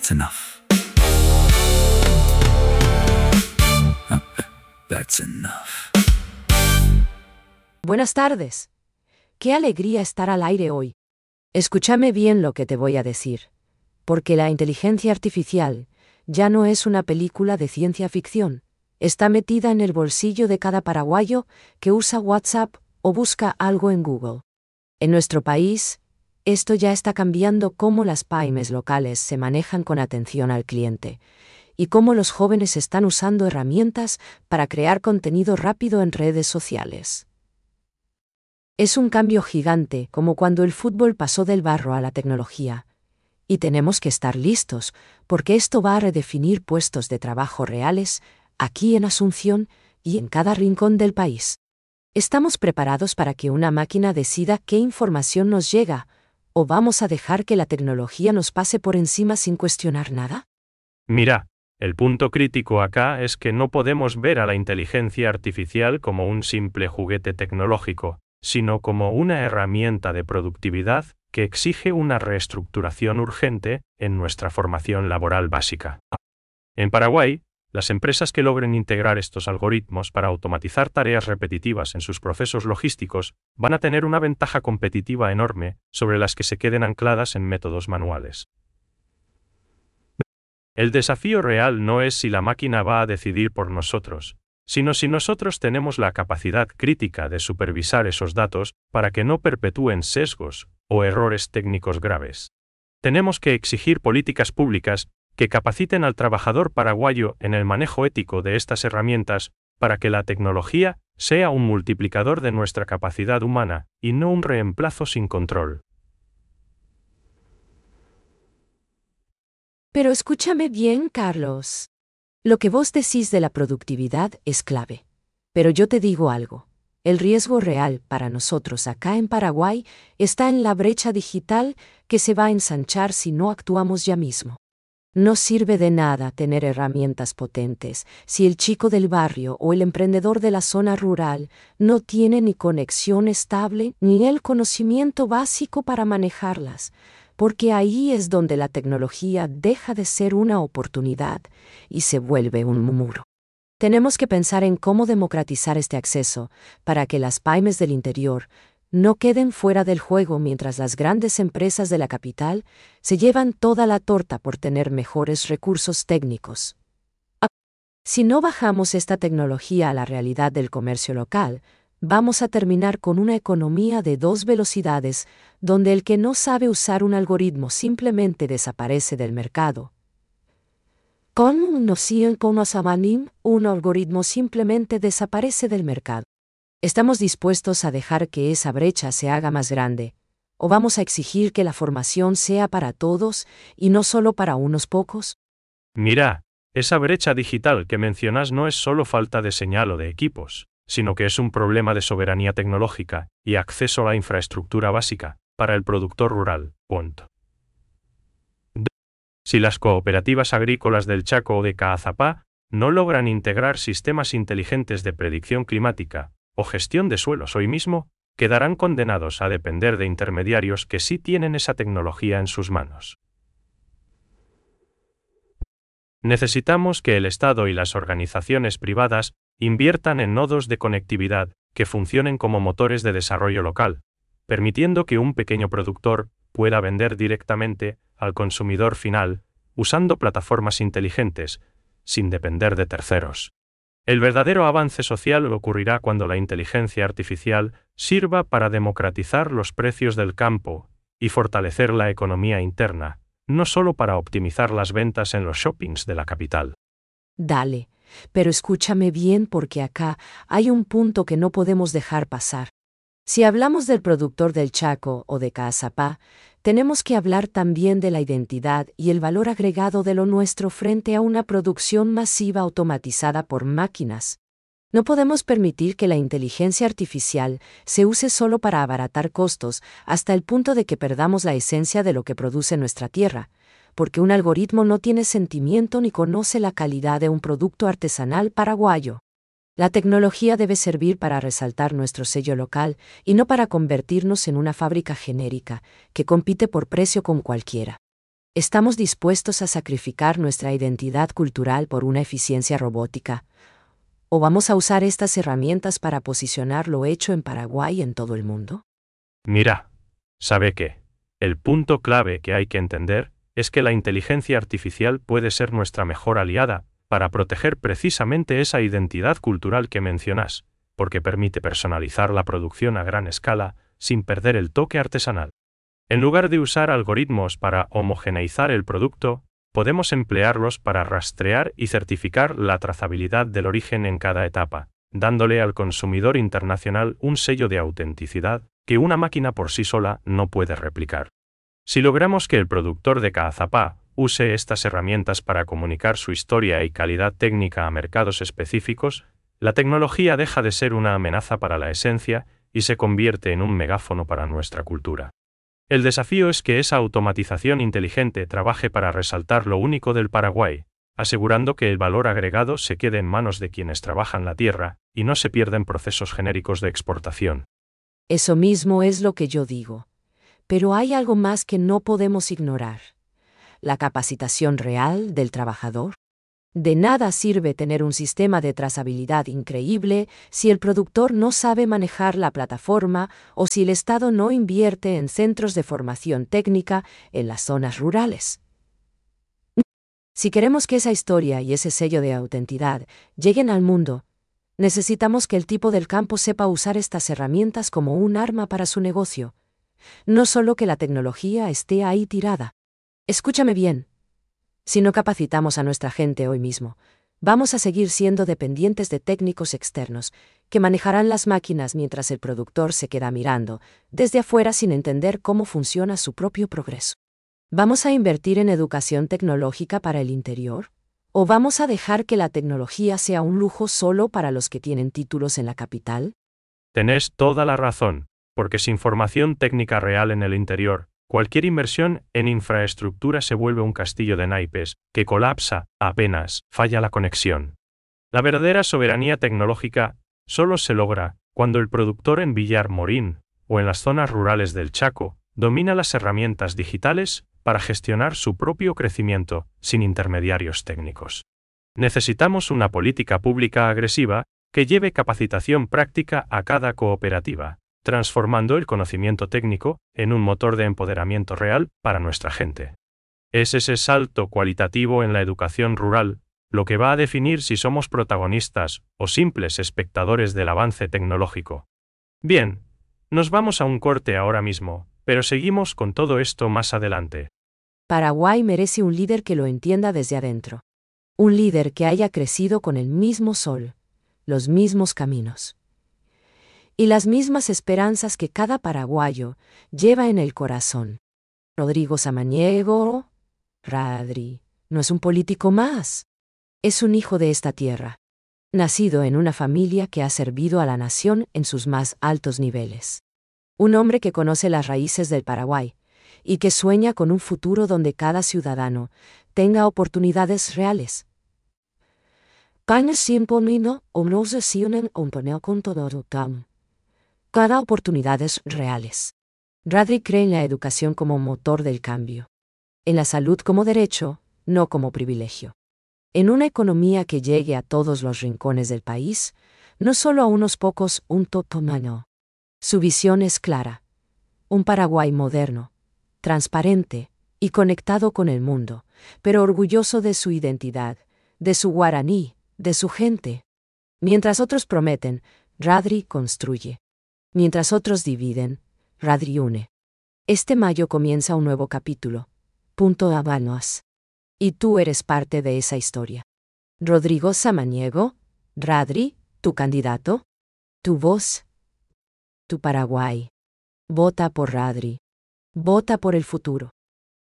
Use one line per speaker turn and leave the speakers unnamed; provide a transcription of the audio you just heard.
That's enough. That's enough.
Buenas tardes. Qué alegría estar al aire hoy. Escúchame bien lo que te voy a decir, porque la inteligencia artificial ya no es una película de ciencia ficción. Está metida en el bolsillo de cada paraguayo que usa WhatsApp o busca algo en Google. En nuestro país, esto ya está cambiando cómo las pymes locales se manejan con atención al cliente y cómo los jóvenes están usando herramientas para crear contenido rápido en redes sociales. Es un cambio gigante, como cuando el fútbol pasó del barro a la tecnología. Y tenemos que estar listos, porque esto va a redefinir puestos de trabajo reales, aquí en Asunción y en cada rincón del país. ¿Estamos preparados para que una máquina decida qué información nos llega, o vamos a dejar que la tecnología nos pase por encima sin cuestionar nada?
Mira, el punto crítico acá es que no podemos ver a la inteligencia artificial como un simple juguete tecnológico, sino como una herramienta de productividad que exige una reestructuración urgente en nuestra formación laboral básica. En Paraguay, las empresas que logren integrar estos algoritmos para automatizar tareas repetitivas en sus procesos logísticos van a tener una ventaja competitiva enorme sobre las que se queden ancladas en métodos manuales. El desafío real no es si la máquina va a decidir por nosotros, sino si nosotros tenemos la capacidad crítica de supervisar esos datos para que no perpetúen sesgos o errores técnicos graves. Tenemos que exigir políticas públicas que capaciten al trabajador paraguayo en el manejo ético de estas herramientas para que la tecnología sea un multiplicador de nuestra capacidad humana y no un reemplazo sin control.
Pero escúchame bien, Carlos. Lo que vos decís de la productividad es clave. Pero yo te digo algo. El riesgo real para nosotros acá en Paraguay está en la brecha digital que se va a ensanchar si no actuamos ya mismo. No sirve de nada tener herramientas potentes si el chico del barrio o el emprendedor de la zona rural no tiene ni conexión estable ni el conocimiento básico para manejarlas, porque ahí es donde la tecnología deja de ser una oportunidad y se vuelve un muro. Tenemos que pensar en cómo democratizar este acceso para que las pymes del interior no queden fuera del juego mientras las grandes empresas de la capital se llevan toda la torta por tener mejores recursos técnicos. Si no bajamos esta tecnología a la realidad del comercio local, vamos a terminar con una economía de dos velocidades, donde el que no sabe usar un algoritmo simplemente desaparece del mercado. Un algoritmo simplemente desaparece del mercado. ¿Estamos dispuestos a dejar que esa brecha se haga más grande? ¿O vamos a exigir que la formación sea para todos y no solo para unos pocos?
Mira, esa brecha digital que mencionas no es solo falta de señal o de equipos, sino que es un problema de soberanía tecnológica y acceso a la infraestructura básica para el productor rural. Punto. Si las cooperativas agrícolas del Chaco o de Caazapá no logran integrar sistemas inteligentes de predicción climática o gestión de suelos hoy mismo, quedarán condenados a depender de intermediarios que sí tienen esa tecnología en sus manos. Necesitamos que el Estado y las organizaciones privadas inviertan en nodos de conectividad que funcionen como motores de desarrollo local, permitiendo que un pequeño productor pueda vender directamente al consumidor final usando plataformas inteligentes, sin depender de terceros. El verdadero avance social ocurrirá cuando la inteligencia artificial sirva para democratizar los precios del campo y fortalecer la economía interna, no solo para optimizar las ventas en los shoppings de la capital.
Dale, pero escúchame bien porque acá hay un punto que no podemos dejar pasar. Si hablamos del productor del Chaco o de Caazapá, tenemos que hablar también de la identidad y el valor agregado de lo nuestro frente a una producción masiva automatizada por máquinas. No podemos permitir que la inteligencia artificial se use solo para abaratar costos hasta el punto de que perdamos la esencia de lo que produce nuestra tierra, porque un algoritmo no tiene sentimiento ni conoce la calidad de un producto artesanal paraguayo. La tecnología debe servir para resaltar nuestro sello local y no para convertirnos en una fábrica genérica que compite por precio con cualquiera. ¿Estamos dispuestos a sacrificar nuestra identidad cultural por una eficiencia robótica? ¿O vamos a usar estas herramientas para posicionar lo hecho en Paraguay en todo el mundo?
Mira, ¿sabe qué? El punto clave que hay que entender es que la inteligencia artificial puede ser nuestra mejor aliada para proteger precisamente esa identidad cultural que mencionas, porque permite personalizar la producción a gran escala sin perder el toque artesanal. En lugar de usar algoritmos para homogeneizar el producto, podemos emplearlos para rastrear y certificar la trazabilidad del origen en cada etapa, dándole al consumidor internacional un sello de autenticidad que una máquina por sí sola no puede replicar. Si logramos que el productor de Caazapá use estas herramientas para comunicar su historia y calidad técnica a mercados específicos, la tecnología deja de ser una amenaza para la esencia y se convierte en un megáfono para nuestra cultura. El desafío es que esa automatización inteligente trabaje para resaltar lo único del Paraguay, asegurando que el valor agregado se quede en manos de quienes trabajan la tierra y no se pierda en procesos genéricos de exportación.
Eso mismo es lo que yo digo. Pero hay algo más que no podemos ignorar: la capacitación real del trabajador. De nada sirve tener un sistema de trazabilidad increíble si el productor no sabe manejar la plataforma o si el Estado no invierte en centros de formación técnica en las zonas rurales. Si queremos que esa historia y ese sello de autenticidad lleguen al mundo, necesitamos que el tipo del campo sepa usar estas herramientas como un arma para su negocio, no solo que la tecnología esté ahí tirada. Escúchame bien. Si no capacitamos a nuestra gente hoy mismo, vamos a seguir siendo dependientes de técnicos externos que manejarán las máquinas mientras el productor se queda mirando desde afuera sin entender cómo funciona su propio progreso. ¿Vamos a invertir en educación tecnológica para el interior? ¿O vamos a dejar que la tecnología sea un lujo solo para los que tienen títulos en la capital?
Tenés toda la razón, porque sin formación técnica real en el interior, cualquier inversión en infraestructura se vuelve un castillo de naipes que colapsa apenas falla la conexión. La verdadera soberanía tecnológica solo se logra cuando el productor en Villar Morín o en las zonas rurales del Chaco domina las herramientas digitales para gestionar su propio crecimiento sin intermediarios técnicos. Necesitamos una política pública agresiva que lleve capacitación práctica a cada cooperativa, transformando el conocimiento técnico en un motor de empoderamiento real para nuestra gente. Es ese salto cualitativo en la educación rural lo que va a definir si somos protagonistas o simples espectadores del avance tecnológico. Bien, nos vamos a un corte ahora mismo, pero seguimos con todo esto más adelante.
Paraguay merece un líder que lo entienda desde adentro. Un líder que haya crecido con el mismo sol, los mismos caminos y las mismas esperanzas que cada paraguayo lleva en el corazón. Rodrigo Samaniego, Radri, no es un político más. Es un hijo de esta tierra, nacido en una familia que ha servido a la nación en sus más altos niveles. Un hombre que conoce las raíces del Paraguay y que sueña con un futuro donde cada ciudadano tenga oportunidades reales. Cada oportunidades reales. Radri cree en la educación como motor del cambio, en la salud como derecho, no como privilegio. En una economía que llegue a todos los rincones del país, no solo a unos pocos, un totomano. Su visión es clara: un Paraguay moderno, transparente y conectado con el mundo, pero orgulloso de su identidad, de su guaraní, de su gente. Mientras otros prometen, Radri construye. Mientras otros dividen, Radri une. Este mayo comienza un nuevo capítulo. Punto Habanos. Y tú eres parte de esa historia. Rodrigo Samaniego, Radri, tu candidato, tu voz, tu Paraguay. Vota por Radri. Vota por el futuro.